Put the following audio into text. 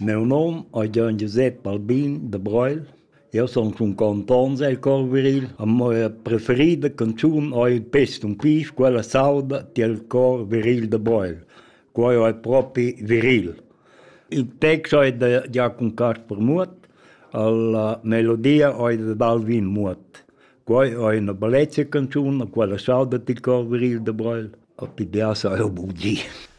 Meu nom è Gian Giuseppe Albin de Broil. Io sono 50 anni al cor viril. La mia preferita canzone è il Pest un Pif, quella sauda del cor viril de Broil. Quello è proprio viril. Il testo è di Giacomo Casper Mutt, la melodia è di Alvin Mutt. Quella è una bellezza canzone, quella sauda del cor viril de Broil. A pigliarsi a bugie.